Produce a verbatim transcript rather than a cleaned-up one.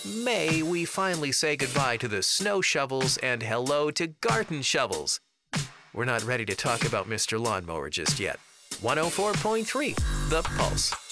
May we finally say goodbye to the snow shovels and hello to garden shovels. We're not ready to talk about Mister Lawnmower just yet. one oh four point three, The Pulse.